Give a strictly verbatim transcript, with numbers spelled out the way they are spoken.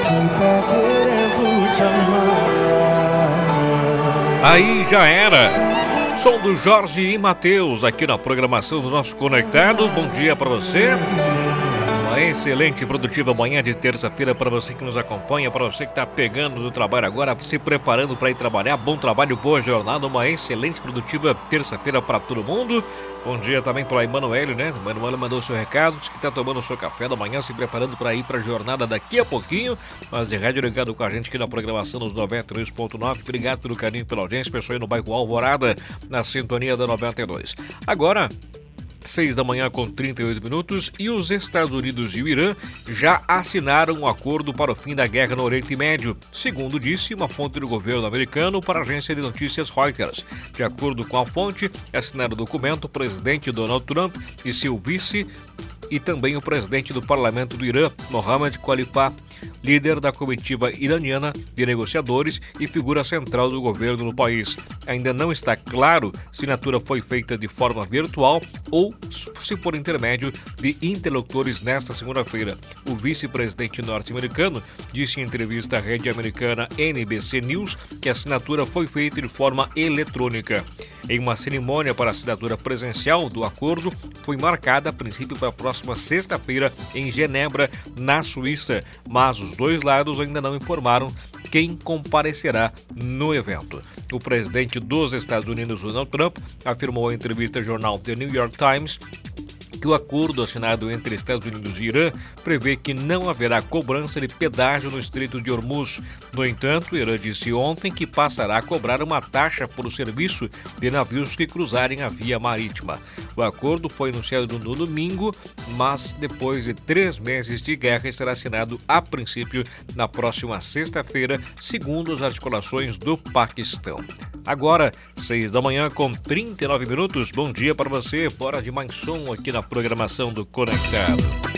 que tá querendo te amar. Aí já era. Som do Jorge e Matheus aqui na programação do nosso Conectado. Bom dia para você. Uma excelente e produtiva manhã de terça-feira para você que nos acompanha, para você que está pegando do trabalho agora, se preparando para ir trabalhar. Bom trabalho, boa jornada, uma excelente produtiva terça-feira para todo mundo. Bom dia também para a Emanuele, né? A Emanuele mandou seu recado, disse que está tomando o seu café da manhã, se preparando para ir para a jornada daqui a pouquinho. Mas de rádio ligado com a gente aqui na programação dos noventa e dois ponto nove. Obrigado pelo carinho, pela audiência, pessoal aí no bairro Alvorada, na sintonia da noventa e dois. Agora, seis da manhã com trinta e oito minutos, e os Estados Unidos e o Irã já assinaram um acordo para o fim da guerra no Oriente Médio, segundo disse uma fonte do governo americano para a agência de notícias Reuters. De acordo com a fonte, assinaram o documento o presidente Donald Trump e seu vice e também o presidente do parlamento do Irã, Mohammad Khalifa, líder da comitiva iraniana de negociadores e figura central do governo no país. Ainda não está claro se a assinatura foi feita de forma virtual ou se por intermédio de interlocutores nesta segunda-feira. O vice-presidente norte-americano disse em entrevista à rede americana N B C News que a assinatura foi feita de forma eletrônica. Em uma cerimônia para a assinatura presencial do acordo, foi marcada a princípio para a próxima sexta-feira em Genebra, na Suíça, mas os dois lados ainda não informaram quem comparecerá no evento. O presidente dos Estados Unidos, Donald Trump, afirmou em entrevista ao jornal The New York Times que o acordo assinado entre Estados Unidos e Irã prevê que não haverá cobrança de pedágio no Estreito de Hormuz. No entanto, o Irã disse ontem que passará a cobrar uma taxa por o serviço de navios que cruzarem a via marítima. O acordo foi anunciado no domingo, mas depois de três meses de guerra será assinado a princípio na próxima sexta-feira, segundo as articulações do Paquistão. Agora, seis da manhã com trinta e nove minutos. Bom dia para você. Bora de mais som aqui na programação do Conectado.